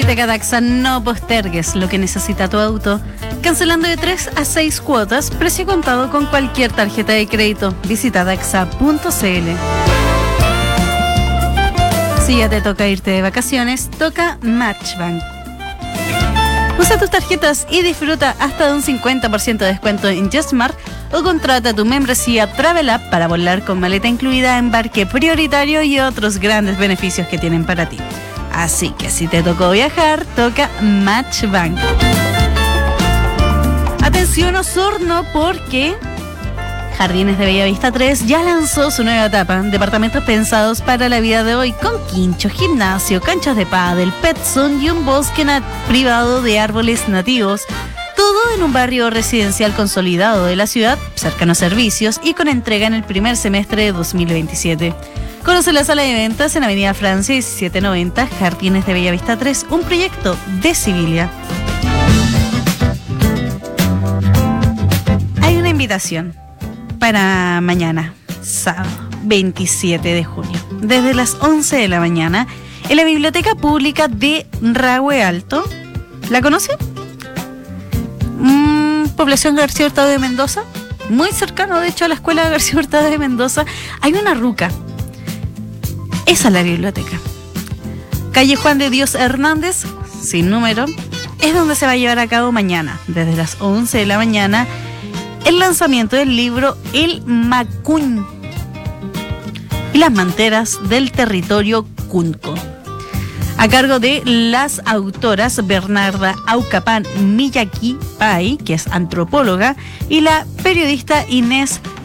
Biblioteca Daxa, no postergues lo que necesita tu auto. Cancelando de 3 a 6 cuotas, precio contado con cualquier tarjeta de crédito. Visita daxa.cl. Si ya te toca irte de vacaciones, toca Matchbank. Usa tus tarjetas y disfruta hasta de un 50% de descuento en JustMart o contrata tu membresía Travel App para volar con maleta incluida, embarque prioritario y otros grandes beneficios que tienen para ti. Así que si te tocó viajar, toca Matchbank. Atención Osorno, porque Jardines de Bellavista 3 ya lanzó su nueva etapa. Departamentos pensados para la vida de hoy, con quincho, gimnasio, canchas de pádel, pet zone y un bosque privado de árboles nativos. Todo en un barrio residencial consolidado de la ciudad, cercano a servicios y con entrega en el primer semestre de 2027. Conoce la sala de ventas en Avenida Francia 1790, Jardines de Bellavista 3, un proyecto de Civilia. Hay una invitación para mañana, sábado 27 de junio, desde las 11 de la mañana, en la Biblioteca Pública de Rahue Alto. ¿La conoce? Población García Hurtado de Mendoza, muy cercano de hecho a la Escuela García Hurtado de Mendoza. Hay una ruca. Esa es la biblioteca. Calle Juan de Dios Hernández, sin número, es donde se va a llevar a cabo mañana, desde las 11 de la mañana, el lanzamiento del libro El Macún y las manteras del territorio Cunco, a cargo de las autoras Bernarda Aucapán Miyaki Pai, que es antropóloga, y la periodista Inés